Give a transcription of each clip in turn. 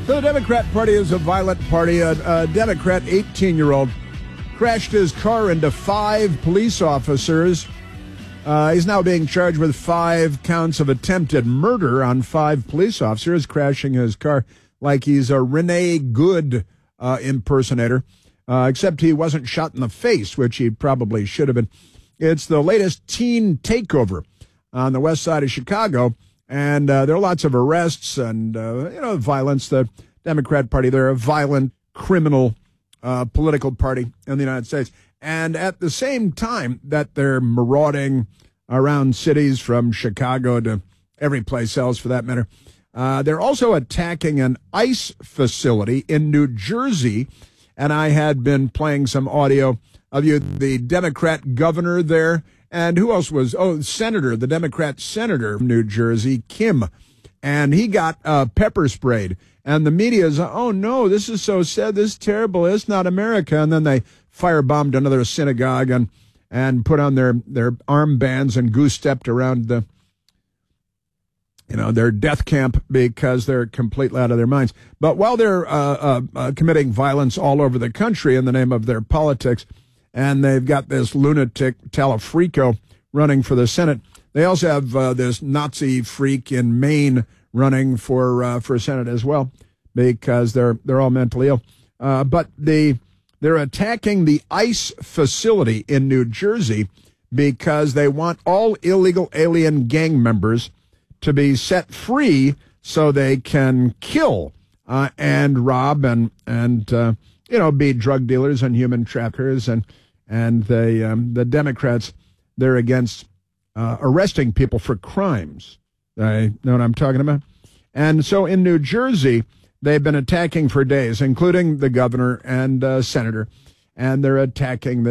So the Democrat Party is a violent party. A Democrat 18-year-old crashed his car into 5 police officers. He's now being charged with 5 counts of attempted murder on 5 police officers, crashing his car like he's a Renee Good impersonator, except he wasn't shot in the face, which he probably should have been. It's the latest teen takeover on the west side of Chicago, and there are lots of arrests and, violence. The Democrat Party, they're a violent, criminal political party in the United States. And at the same time that they're marauding around cities from Chicago to every place else for that matter, they're also attacking an ICE facility in New Jersey. And I had been playing some audio of the Democrat governor there. And who else was? The Democrat senator from New Jersey, Kim. And he got pepper sprayed. And the media is, oh, no, this is so sad. This is terrible. It's not America. And then they firebombed another synagogue and put on their armbands and goose-stepped around their death camp because they're completely out of their minds. But while they're committing violence all over the country in the name of their politics, and they've got this lunatic Talafrico running for the Senate, they also have this Nazi freak in Maine running for Senate as well, because they're all mentally ill. But they're attacking the ICE facility in New Jersey because they want all illegal alien gang members to be set free so they can kill and rob and be drug dealers and human traffickers. And the Democrats, they're against arresting people for crimes. I know what I'm talking about. And so in New Jersey, they've been attacking for days, including the governor and senator, and they're attacking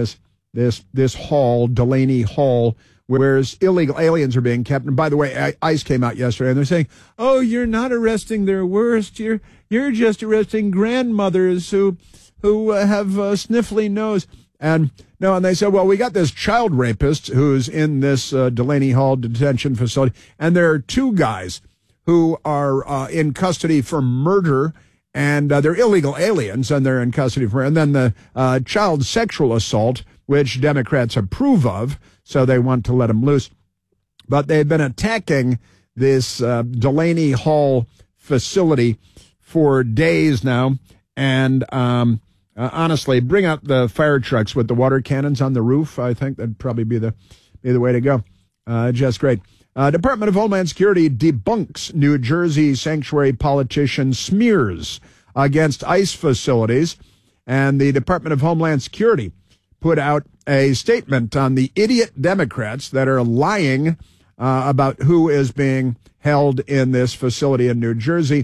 this hall, Delaney Hall, where illegal aliens are being kept. And by the way, ICE came out yesterday, and they're saying, "Oh, you're not arresting their worst. You're just arresting grandmothers who have a sniffly nose." And they said, well, we got this child rapist who's in this Delaney Hall detention facility, and there are 2 guys who are in custody for murder, and they're illegal aliens, and they're in custody for, and then the child sexual assault, which Democrats approve of, so they want to let them loose. But they've been attacking this Delaney Hall facility for days now, and honestly, bring out the fire trucks with the water cannons on the roof. I think that'd probably be the way to go. Just great. Department of Homeland Security debunks New Jersey sanctuary politician smears against ICE facilities. And the Department of Homeland Security put out a statement on the idiot Democrats that are lying about who is being held in this facility in New Jersey.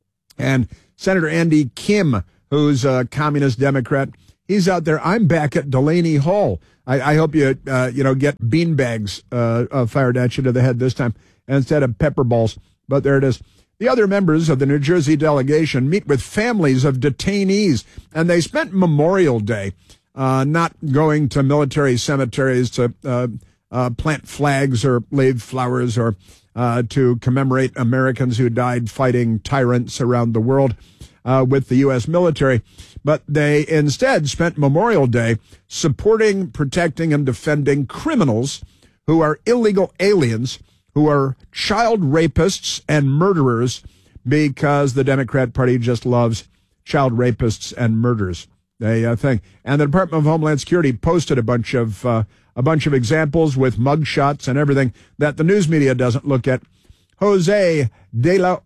And Senator Andy Kim, who's a communist Democrat, he's out there. I'm back at Delaney Hall. I hope you get beanbags fired at you to the head this time instead of pepper balls. But there it is. The other members of the New Jersey delegation meet with families of detainees, and they spent Memorial Day not going to military cemeteries to plant flags or leave flowers or to commemorate Americans who died fighting tyrants around the world with the U.S. military, but they instead spent Memorial Day supporting, protecting, and defending criminals who are illegal aliens, who are child rapists and murderers, because the Democrat Party just loves child rapists and murderers. They think. And the Department of Homeland Security posted a bunch of examples with mugshots and everything that the news media doesn't look at. Jose de la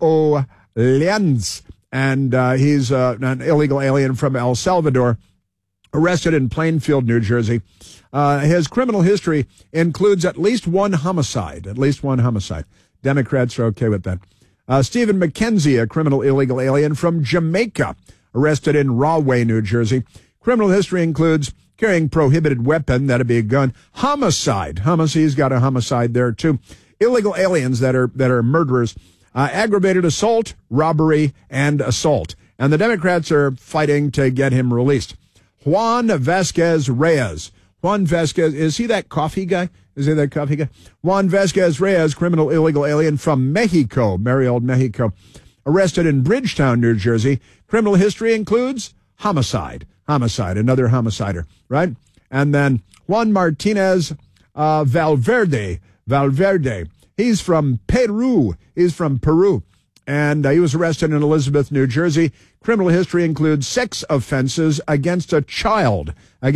Oleans, and he's an illegal alien from El Salvador, arrested in Plainfield, New Jersey. His criminal history includes at least one homicide. Democrats are okay with that. Stephen McKenzie, a criminal illegal alien from Jamaica, arrested in Rahway, New Jersey. Criminal history includes carrying prohibited weapon, that'd be a gun. Homicide. He's got a homicide there, too. Illegal aliens that are murderers. Aggravated assault, robbery, and assault. And the Democrats are fighting to get him released. Juan Vasquez Reyes. Juan Vasquez, is he that coffee guy? Juan Vasquez Reyes, criminal illegal alien from Mexico, merry old Mexico. arrested in Bridgetown, New Jersey. Criminal history includes homicide, another homicider, right? And then Juan Martinez Valverde. He's from Peru. And he was arrested in Elizabeth, New Jersey. Criminal history includes sex offenses against a child.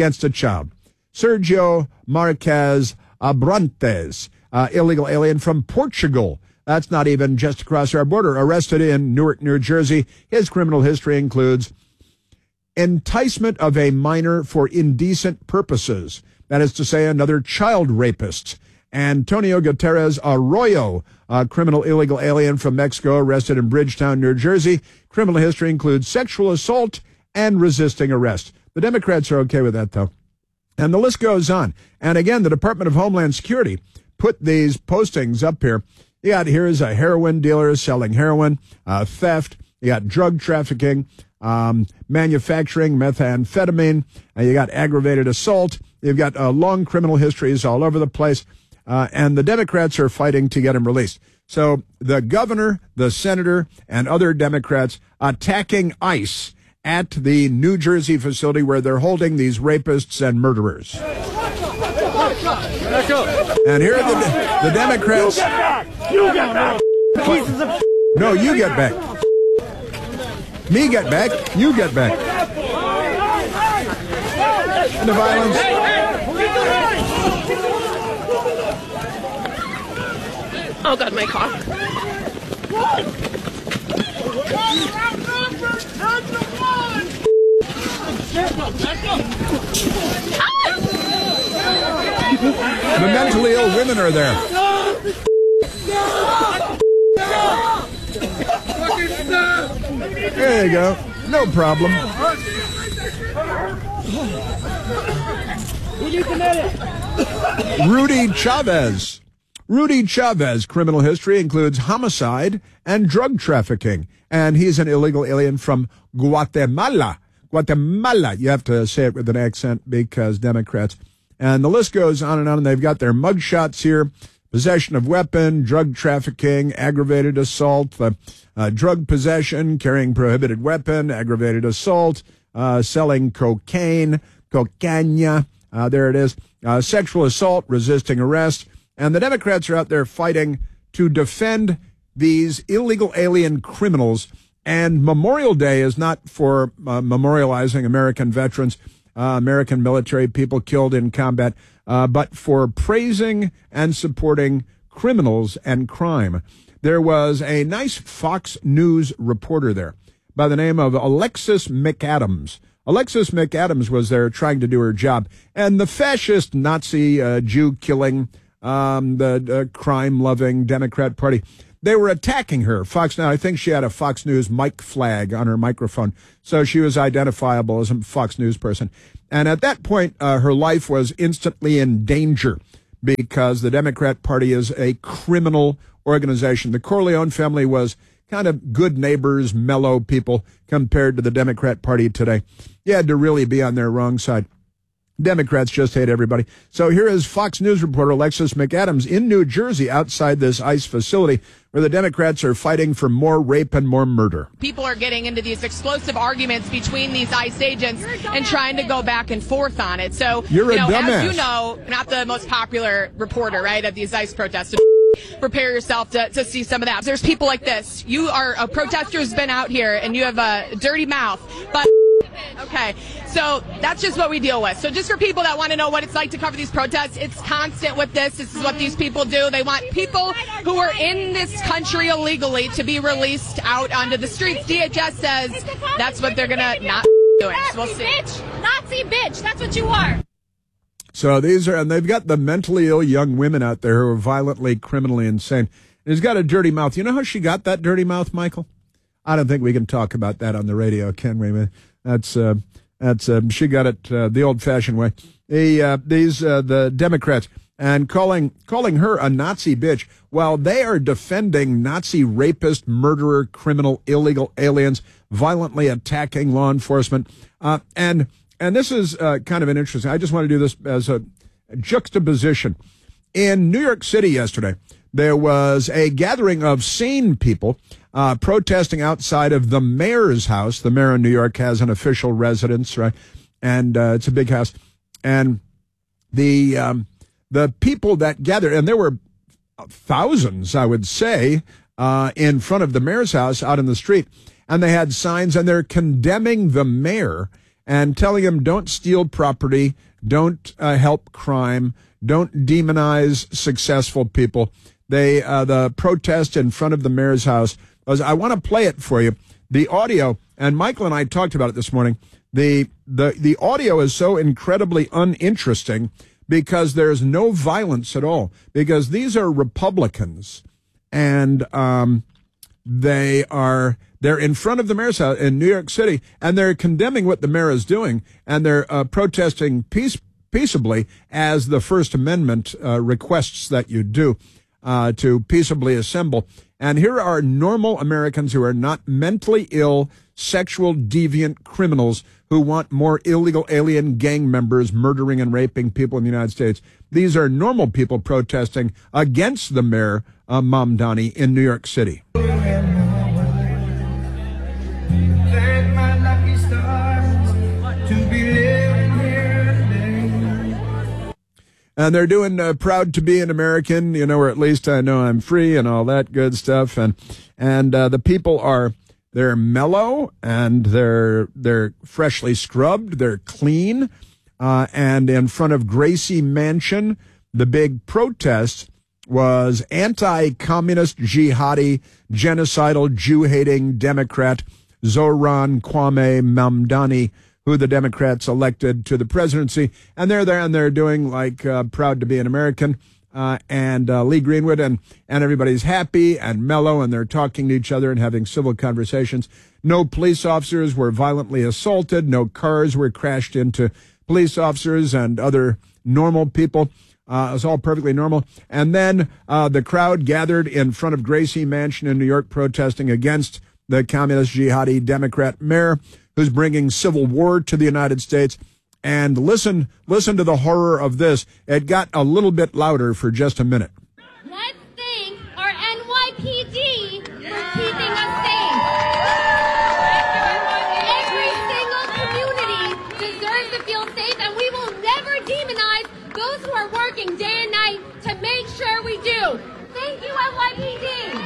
Sergio Marquez Abrantes, illegal alien from Portugal. That's not even just across our border. Arrested in Newark, New Jersey. His criminal history includes enticement of a minor for indecent purposes. That is to say, another child rapist. Antonio Gutierrez Arroyo, a criminal illegal alien from Mexico, arrested in Bridgetown, New Jersey. Criminal history includes sexual assault and resisting arrest. The Democrats are okay with that, though. And the list goes on. And again, the Department of Homeland Security put these postings up here. You got here's a heroin dealer selling heroin, theft. You got drug trafficking, manufacturing methamphetamine. You got aggravated assault. You've got long criminal histories all over the place. And the Democrats are fighting to get him released. So the governor, the senator, and other Democrats attacking ICE at the New Jersey facility where they're holding these rapists and murderers. And here are the Democrats. You get back! No, you get back. Me get back. You get back. And the violence. Oh God, my cock. The mentally ill women are there. There you go. No problem. Rudy Chavez, criminal history includes homicide and drug trafficking. And he's an illegal alien from Guatemala. You have to say it with an accent because Democrats. And the list goes on, and they've got their mugshots here. Possession of weapon, drug trafficking, aggravated assault, drug possession, carrying prohibited weapon, aggravated assault, selling cocaine, cocaña, there it is, sexual assault, resisting arrest. And the Democrats are out there fighting to defend these illegal alien criminals. And Memorial Day is not for memorializing American veterans, American military people killed in combat, but for praising and supporting criminals and crime. There was a nice Fox News reporter there by the name of Alexis McAdams. Alexis McAdams was there trying to do her job. And the fascist Nazi Jew-killing, the crime-loving Democrat Party, they were attacking her. Fox Now, I think she had a Fox News mic flag on her microphone, so she was identifiable as a Fox News person. And at that point, her life was instantly in danger because the Democrat Party is a criminal organization. The Corleone family was kind of good neighbors, mellow people compared to the Democrat Party today. You had to really be on their wrong side. Democrats just hate everybody. So here is Fox News reporter Alexis McAdams in New Jersey outside this ICE facility where the Democrats are fighting for more rape and more murder. People are getting into these explosive arguments between these ICE agents and trying to go back and forth on it. So, You're a dumbass. As you know, not the most popular reporter, right, at these ICE protests. Prepare yourself to see some of that. There's people like this. You are a protester who's been out here and you have a dirty mouth, but okay, so that's just what we deal with. So just for people that want to know what it's like to cover these protests, it's constant with this. This is what these people do. They want people who are in this country illegally to be released out onto the streets. DHS says that's what they're going to not doing. So we'll see. Bitch, Nazi bitch, that's what you are. So these are, and they've got the mentally ill young women out there who are violently, criminally insane. And he's got a dirty mouth. You know how she got that dirty mouth, Michael? I don't think we can talk about that on the radio, can we? That's she got it the old-fashioned way. The Democrats and calling her a Nazi bitch while they are defending Nazi rapist, murderer, criminal, illegal aliens, violently attacking law enforcement, and this is kind of an interesting. I just want to do this as a juxtaposition. In New York City yesterday, there was a gathering of sane people protesting outside of the mayor's house. The mayor in New York has an official residence, right? And it's a big house. And the people that gathered, and there were thousands, I would say, in front of the mayor's house out in the street, and they had signs, and they're condemning the mayor and telling him, don't steal property, don't help crime, don't demonize successful people. The protest in front of the mayor's house was, I want to play it for you. The audio, and Michael and I talked about it this morning, the audio is so incredibly uninteresting because there's no violence at all, because these are Republicans, and they're in front of the mayor's house in New York City, and they're condemning what the mayor is doing, and they're protesting peaceably, as the First Amendment requests that you do, to peaceably assemble. And here are normal Americans who are not mentally ill, sexual deviant criminals who want more illegal alien gang members murdering and raping people in the United States. These are normal people protesting against the mayor, Mamdani, in New York City. Thank my lucky stars to be living here today. And they're doing proud to be an American, or at least I know I'm free and all that good stuff. And the people they're mellow, and they're freshly scrubbed, they're clean. And in front of Gracie Mansion, the big protest was anti-communist, jihadi, genocidal, Jew-hating Democrat Zohran Kwame Mamdani, who the Democrats elected to the presidency. And they're there, and they're doing like proud to be an American, and Lee Greenwood, and everybody's happy and mellow, and they're talking to each other and having civil conversations. No police officers were violently assaulted. No cars were crashed into police officers and other normal people. It was all perfectly normal. And then the crowd gathered in front of Gracie Mansion in New York protesting against the communist jihadi Democrat mayor who's bringing civil war to the United States. And listen to the horror of this. It got a little bit louder for just a minute. Let's thank our NYPD for keeping us safe. Every single community deserves to feel safe, and we will never demonize those who are working day and night to make sure we do. Thank you, NYPD.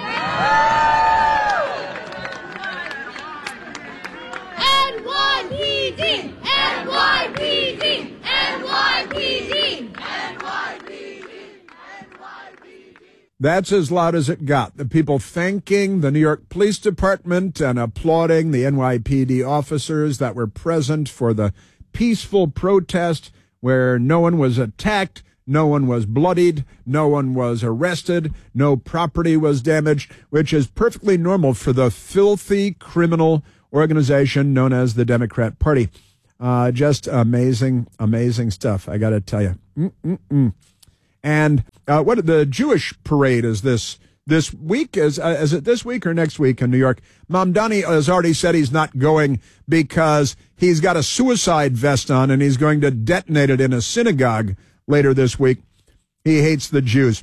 NYPD! NYPD! NYPD! NYPD! That's as loud as it got. The people thanking the New York Police Department and applauding the NYPD officers that were present for the peaceful protest where no one was attacked, no one was bloodied, no one was arrested, no property was damaged, which is perfectly normal for the filthy criminal organization known as the Democrat Party. Just amazing, amazing stuff, I got to tell you. And what the Jewish parade is this week? Is it this week or next week in New York? Mamdani has already said he's not going because he's got a suicide vest on and he's going to detonate it in a synagogue later this week. He hates the Jews.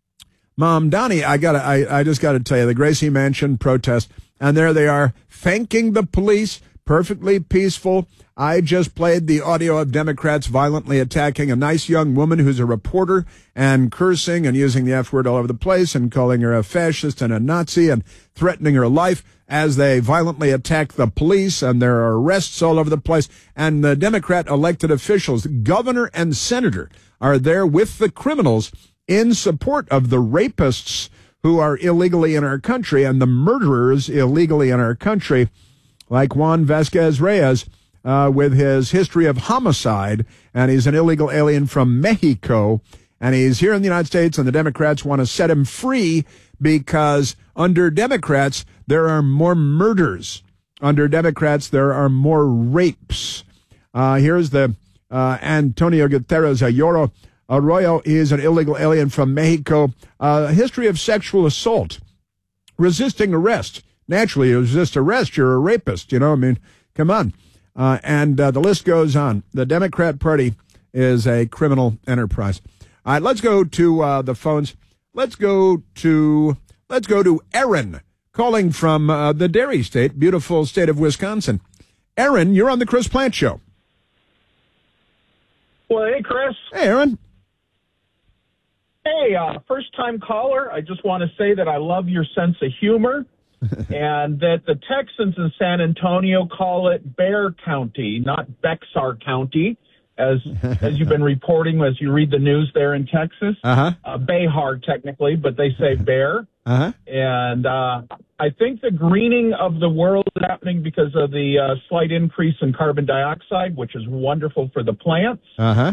Mamdani, I just got to tell you, the Gracie Mansion protest, and there they are thanking the police, perfectly peaceful. I just played the audio of Democrats violently attacking a nice young woman who's a reporter and cursing and using the F word all over the place and calling her a fascist and a Nazi and threatening her life as they violently attack the police, and there are arrests all over the place. And the Democrat elected officials, governor and senator, are there with the criminals in support of the rapists who are illegally in our country and the murderers illegally in our country, like Juan Vasquez Reyes, with his history of homicide, and he's an illegal alien from Mexico, and he's here in the United States, and the Democrats want to set him free because under Democrats, there are more murders. Under Democrats, there are more rapes. Here's the Antonio Guterres Arroyo. He is an illegal alien from Mexico. A history of sexual assault, resisting arrest. Naturally, you resist arrest, you're a rapist. Come on. And the list goes on. The Democrat Party is a criminal enterprise. All right, let's go to the phones. Let's go to Aaron calling from the dairy state, beautiful state of Wisconsin. Aaron, you're on the Chris Plant Show. Well, hey, Chris. Hey, Aaron. Hey, first-time caller. I just want to say that I love your sense of humor and that the Texans in San Antonio call it Bear County, not Bexar County, as you've been reporting as you read the news there in Texas. Behar, technically, but they say Bear. And I think the greening of the world is happening because of the slight increase in carbon dioxide, which is wonderful for the plants.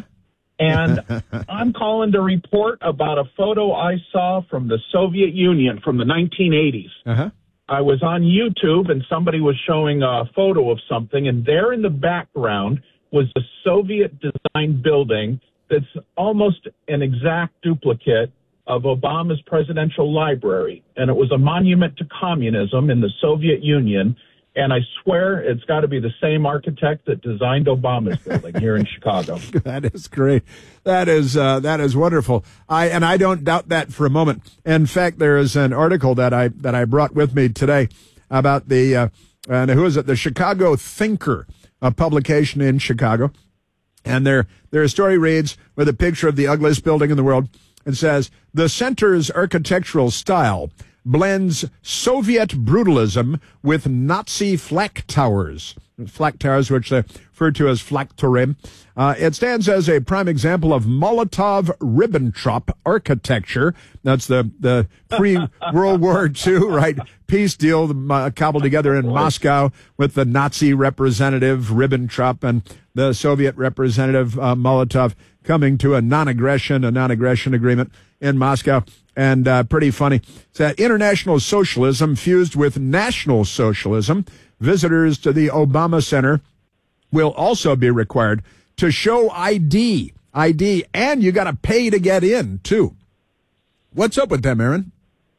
And I'm calling to report about a photo I saw from the Soviet Union from the 1980s. I was on YouTube, and somebody was showing a photo of something, and there in the background was a Soviet-designed building that's almost an exact duplicate of Obama's presidential library. And it was a monument to communism in the Soviet Union. And I swear it's got to be the same architect that designed Obama's building here in Chicago. That is great. That is wonderful. I don't doubt that for a moment. In fact, there is an article that I brought with me today about the the Chicago Thinker, a publication in Chicago, and their story reads with a picture of the ugliest building in the world. It says the center's architectural style blends Soviet brutalism with Nazi flak towers, which they refer to as Flakturm. It stands as a prime example of Molotov-Ribbentrop architecture. That's the pre-World War II, right, peace deal cobbled together in Moscow with the Nazi representative Ribbentrop and the Soviet representative Molotov coming to a non-aggression agreement in Moscow. And pretty funny. It's that international socialism fused with national socialism. Visitors to the Obama Center will also be required to show ID, and you got to pay to get in, too. What's up with them, Aaron?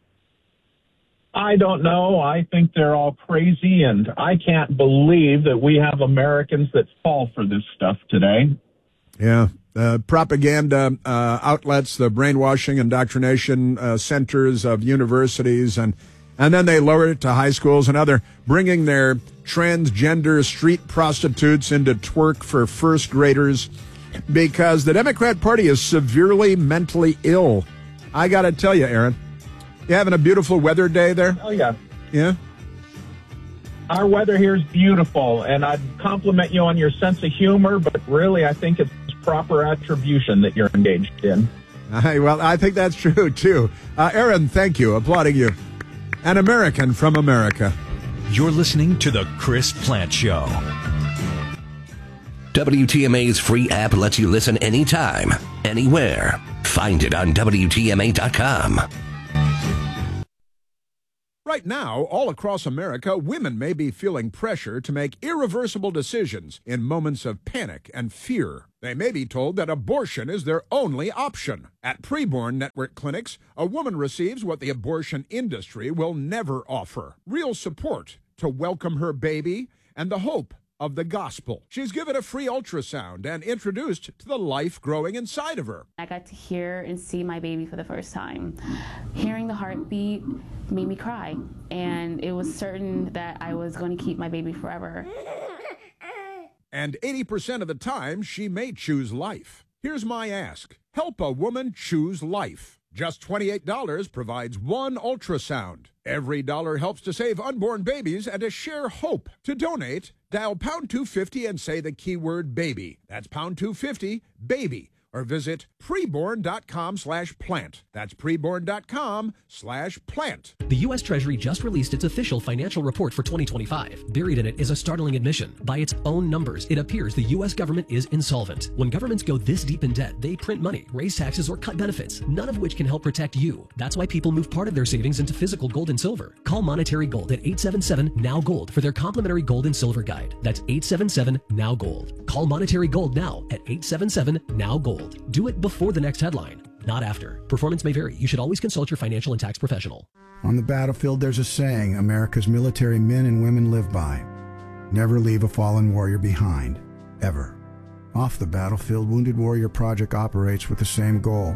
I don't know. I think they're all crazy, and I can't believe that we have Americans that fall for this stuff today. Yeah. Propaganda outlets, the brainwashing, indoctrination centers of universities, and then they lower it to high schools, and now they're bringing their transgender street prostitutes into twerk for first graders because the Democrat Party is severely mentally ill. I got to tell you, Aaron, you having a beautiful weather day there? Oh, yeah. Yeah? Our weather here is beautiful, and I'd compliment you on your sense of humor, but really I think it's proper attribution that you're engaged in. Well, I think that's true, too. Aaron, thank you. Applauding you. An American from America. You're listening to The Chris Plant Show. WTMA's free app lets you listen anytime, anywhere. Find it on WTMA.com. Right now, all across America, women may be feeling pressure to make irreversible decisions in moments of panic and fear. They may be told that abortion is their only option. At Preborn Network Clinics, a woman receives what the abortion industry will never offer: real support to welcome her baby and the hope of the gospel. She's given a free ultrasound and introduced to the life growing inside of her. I got to hear and see my baby for the first time. Hearing the heartbeat made me cry, and it was certain that I was going to keep my baby forever. And 80% of the time, she may choose life. Here's my ask. Help a woman choose life. Just $28 provides one ultrasound. Every dollar helps to save unborn babies and to share hope. To donate, dial pound 250 and say the keyword baby. That's pound 250, baby. Or visit preborn.com/plant. That's preborn.com/plant. The U.S. Treasury just released its official financial report for 2025. Buried in it is a startling admission. By its own numbers, it appears the U.S. government is insolvent. When governments go this deep in debt, they print money, raise taxes, or cut benefits, none of which can help protect you. That's why people move part of their savings into physical gold and silver. Call Monetary Gold at 877-NOW-GOLD for their complimentary gold and silver guide. That's 877-NOW-GOLD. Call Monetary Gold now at 877-NOW-GOLD. Do it before the next headline, not after. Performance may vary. You should always consult your financial and tax professional. On the battlefield, there's a saying America's military men and women live by: never leave a fallen warrior behind, ever. Off the battlefield, Wounded Warrior Project operates with the same goal: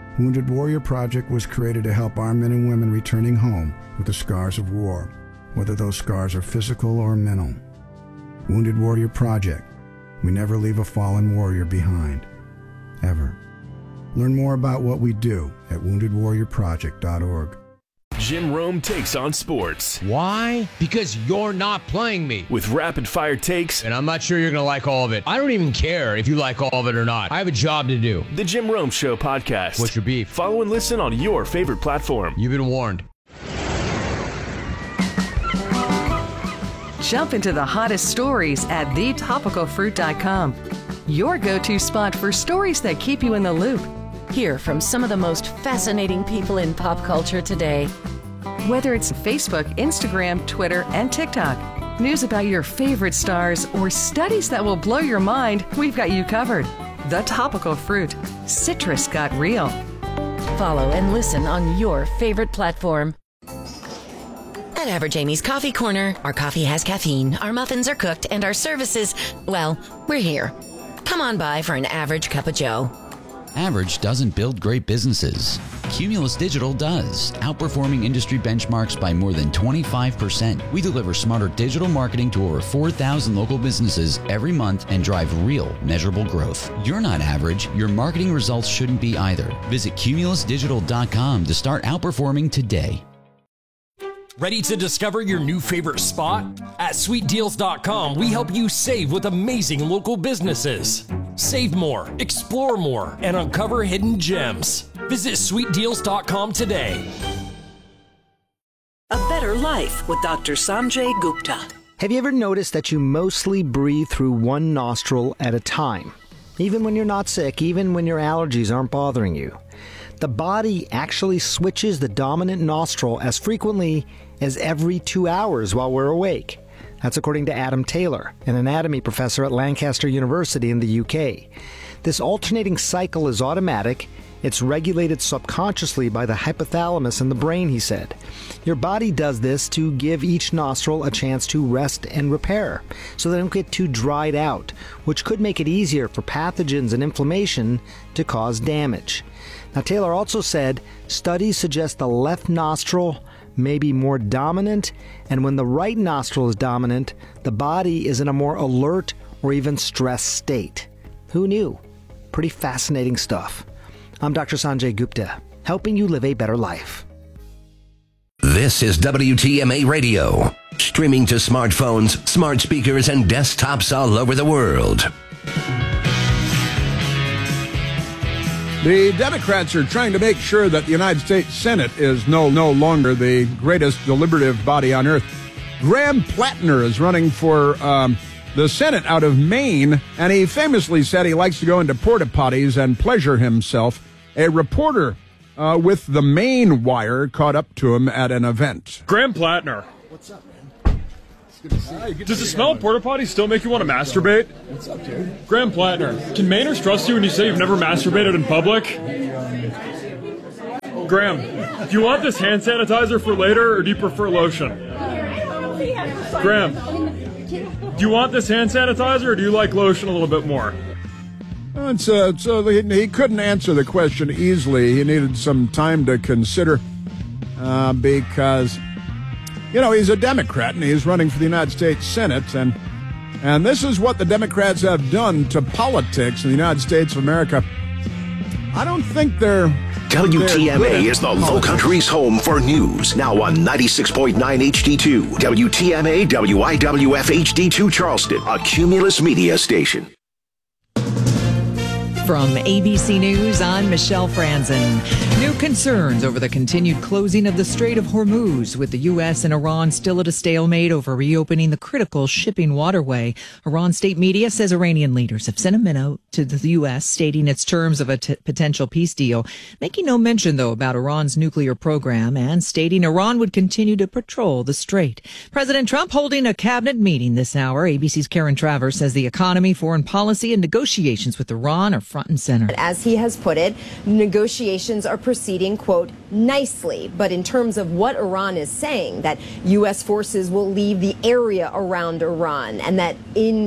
Wounded Warrior Project was created to help our men and women returning home with the scars of war, whether those scars are physical or mental. Wounded Warrior Project. We never leave a fallen warrior behind. Ever. Learn more about what we do at woundedwarriorproject.org. Jim Rome takes on sports. Why? Because you're not playing me. With rapid-fire takes. And I'm not sure you're going to like all of it. I don't even care if you like all of it or not. I have a job to do. The Jim Rome Show podcast. What's your beef? Follow and listen on your favorite platform. You've been warned. Jump into the hottest stories at thetopicalfruit.com. Your go-to spot for stories that keep you in the loop. Hear from some of the most fascinating people in pop culture today. Whether it's Facebook, Instagram, Twitter, and TikTok, news about your favorite stars, or studies that will blow your mind, we've got you covered. The Topical Fruit. Citrus got real. Follow and listen on your favorite platform. At Average Amy's Coffee Corner, our coffee has caffeine, our muffins are cooked, and our services, well, we're here. Come on by for an average cup of joe. Average doesn't build great businesses. Cumulus Digital does, outperforming industry benchmarks by more than 25%. We deliver smarter digital marketing to over 4,000 local businesses every month and drive real, measurable growth. You're not average. Your marketing results shouldn't be either. Visit cumulusdigital.com to start outperforming today. Ready to discover your new favorite spot? At sweetdeals.com, we help you save with amazing local businesses. Save more, explore more, and uncover hidden gems. Visit sweetdeals.com today. A Better Life with Dr. Sanjay Gupta. Have you ever noticed that you mostly breathe through one nostril at a time? Even when you're not sick, even when your allergies aren't bothering you. The body actually switches the dominant nostril as frequently as every 2 hours while we're awake. That's according to Adam Taylor, an anatomy professor at Lancaster University in the UK. This alternating cycle is automatic. It's regulated subconsciously by the hypothalamus in the brain, he said. Your body does this to give each nostril a chance to rest and repair, so they don't get too dried out, which could make it easier for pathogens and inflammation to cause damage. Now, Taylor also said studies suggest the left nostril may be more dominant, and when the right nostril is dominant, the body is in a more alert or even stressed state. Who knew? Pretty fascinating stuff. I'm Dr. Sanjay Gupta, helping you live a better life. This is WTMA Radio, streaming to smartphones, smart speakers, and desktops all over the world. The Democrats are trying to make sure that the United States Senate is no longer the greatest deliberative body on earth. Graham Plattner is running for the Senate out of Maine, and he famously said he likes to go into porta potties and pleasure himself. A reporter with the Maine Wire caught up to him at an event. Graham Plattner. What's up, man? It's good to see you. Does the smell of porta potties still make you want to masturbate? What's up, dude? Graham Plattner, can Mainers trust you when you say you've never masturbated in public? Graham, do you want this hand sanitizer for later, or do you prefer lotion? Graham, do you want this hand sanitizer, or do you like lotion a little bit more? So he couldn't answer the question easily. He needed some time to consider because, you know, he's a Democrat and he's running for the United States Senate. And this is what the Democrats have done to politics in the United States of America. I don't think they're... WTMA is the Low Country's home for news. Now on 96.9 HD2. WTMA WIWF HD2 Charleston, a Cumulus Media station. From ABC News, I'm Michelle Franzen. New concerns over the continued closing of the Strait of Hormuz, with the U.S. and Iran still at a stalemate over reopening the critical shipping waterway. Iran state media says Iranian leaders have sent a memo to the U.S. stating its terms of a potential peace deal, making no mention, though, about Iran's nuclear program and stating Iran would continue to patrol the strait. President Trump holding a cabinet meeting this hour. ABC's Karen Travers says the economy, foreign policy, and negotiations with Iran are front front and center. As he has put it, negotiations are proceeding, quote, nicely. But in terms of what Iran is saying, that U.S. forces will leave the area around Iran and that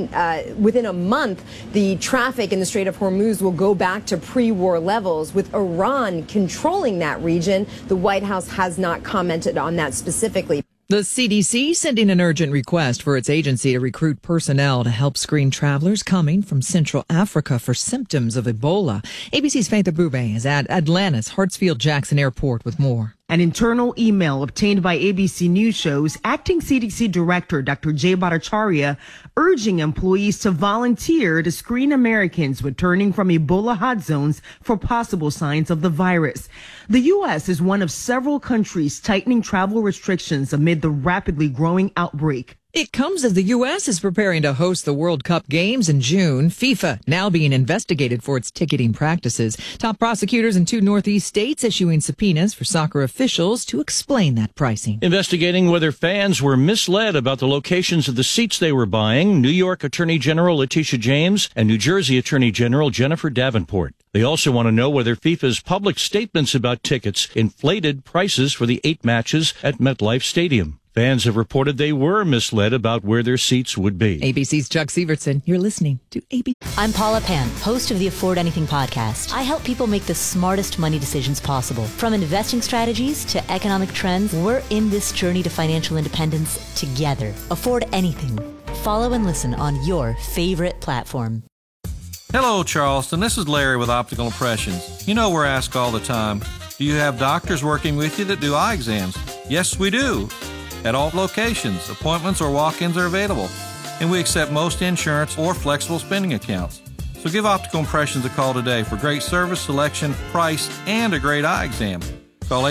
within a month, the traffic in the Strait of Hormuz will go back to pre-war levels. With Iran controlling that region, the White House has not commented on that specifically. The CDC sending an urgent request for its agency to recruit personnel to help screen travelers coming from Central Africa for symptoms of Ebola. ABC's Faith Abube is at Atlanta's Hartsfield-Jackson Airport with more. An internal email obtained by ABC News shows acting CDC Director Dr. Jay Bhattacharya urging employees to volunteer to screen Americans returning from Ebola hot zones for possible signs of the virus. The U.S. is one of several countries tightening travel restrictions amid the rapidly growing outbreak. It comes as the U.S. is preparing to host the World Cup games in June. FIFA now being investigated for its ticketing practices. Top prosecutors in 2 Northeast states issuing subpoenas for soccer officials to explain that pricing. Investigating whether fans were misled about the locations of the seats they were buying, New York Attorney General Letitia James and New Jersey Attorney General Jennifer Davenport. They also want to know whether FIFA's public statements about tickets inflated prices for the 8 matches at MetLife Stadium. Fans have reported they were misled about where their seats would be. ABC's Chuck Sievertson. You're listening to ABC. I'm Paula Pan, host of the Afford Anything podcast. I help people make the smartest money decisions possible. From investing strategies to economic trends, we're in this journey to financial independence together. Afford Anything. Follow and listen on your favorite platform. Hello, Charleston. This is Larry with Optical Impressions. You know we're asked all the time, do you have doctors working with you that do eye exams? Yes, we do. At all locations, appointments or walk-ins are available, and we accept most insurance or flexible spending accounts. So give Optical Impressions a call today for great service, selection, price, and a great eye exam. Call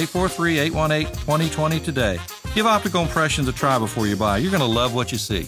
843-818-2020 today. Give Optical Impressions a try before you buy. You're going to love what you see.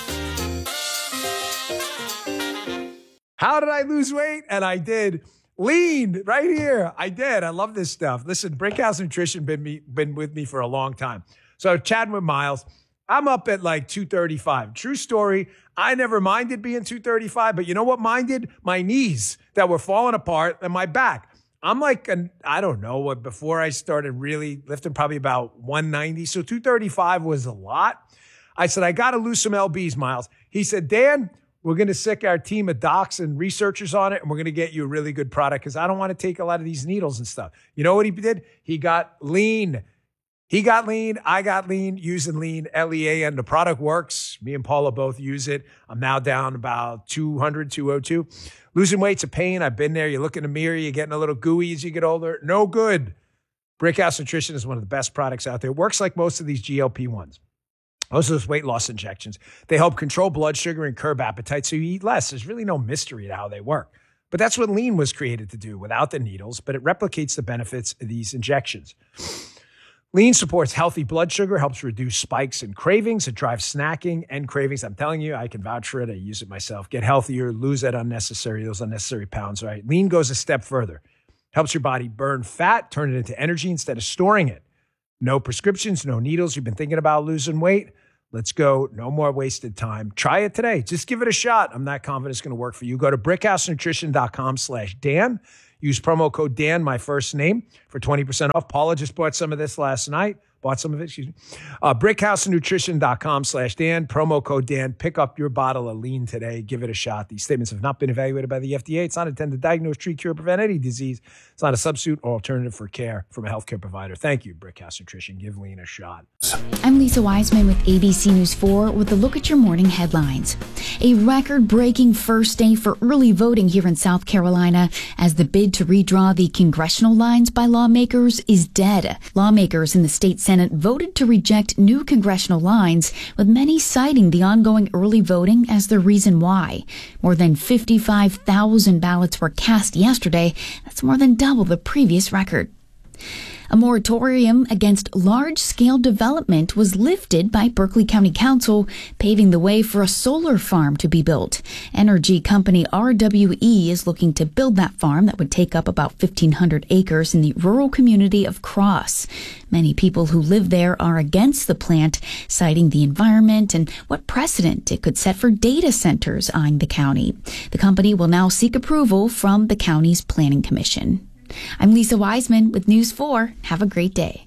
How did I lose weight? And I did. Lean right here. I did. I love this stuff. Listen, Brickhouse Nutrition been with me for a long time. So chatting with Miles, I'm up at like 235. True story. I never minded being 235, but you know what minded? My knees that were falling apart and my back. I'm like, I don't know what, before I started really lifting, probably about 190. So 235 was a lot. I said, I got to lose some LBs, Miles. He said, Dan, we're going to sick our team of docs and researchers on it, and we're going to get you a really good product because I don't want to take a lot of these needles and stuff. You know what he did? He got lean. He got lean. I got lean using lean, LEAN. The product works. Me and Paula both use it. I'm now down about 200, 202. Losing weight's a pain. I've been there. You look in the mirror, you're getting a little gooey as you get older. No good. Brickhouse Nutrition is one of the best products out there. It works like most of these GLP-1s. Most of those weight loss injections. They help control blood sugar and curb appetite so you eat less. There's really no mystery to how they work. But that's what lean was created to do without the needles, but it replicates the benefits of these injections. Lean supports healthy blood sugar, helps reduce spikes and cravings. It drives snacking and cravings. I'm telling you, I can vouch for it. I use it myself. Get healthier, lose those unnecessary pounds, right? Lean goes a step further. Helps your body burn fat, turn it into energy instead of storing it. No prescriptions, no needles. You've been thinking about losing weight? Let's go. No more wasted time. Try it today. Just give it a shot. I'm not confident it's going to work for you. Go to brickhousenutrition.com/Dan. Use promo code Dan, my first name, for 20% off. Paula just bought some of this last night. brickhousenutrition.com/Dan. Promo code Dan. Pick up your bottle of lean today. Give it a shot. These statements have not been evaluated by the FDA. It's not intended to diagnose, treat, cure, prevent any disease. It's not a substitute or alternative for care from a healthcare provider. Thank you, Brickhouse Nutrition. Give lean a shot. I'm Lisa Wiseman with ABC News 4 with a look at your morning headlines. A record-breaking first day for early voting here in South Carolina as the bid to redraw the congressional lines by lawmakers is dead. Lawmakers in the state Senate voted to reject new congressional lines, with many citing the ongoing early voting as the reason why. More than 55,000 ballots were cast yesterday. That's more than double the previous record. A moratorium against large-scale development was lifted by Berkeley County Council, paving the way for a solar farm to be built. Energy company RWE is looking to build that farm that would take up about 1,500 acres in the rural community of Cross. Many people who live there are against the plant, citing the environment and what precedent it could set for data centers eyeing the county. The company will now seek approval from the county's Planning Commission. I'm Lisa Wiseman with News 4. Have a great day.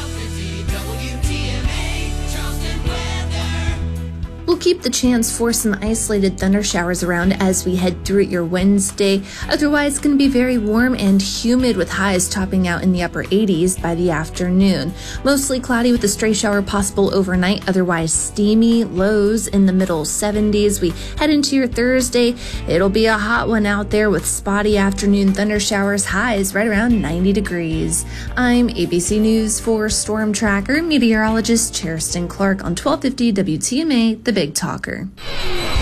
We'll keep the chance for some isolated thunder showers around as we head through your Wednesday. Otherwise, it's going to be very warm and humid with highs topping out in the upper 80s by the afternoon. Mostly cloudy with a stray shower possible overnight, otherwise steamy, lows in the middle 70s. We head into your Thursday. It'll be a hot one out there with spotty afternoon thunder showers, highs right around 90 degrees. I'm ABC News 4 Storm Tracker meteorologist Cheriston Clark on 1250 WTMA, The Big Talker.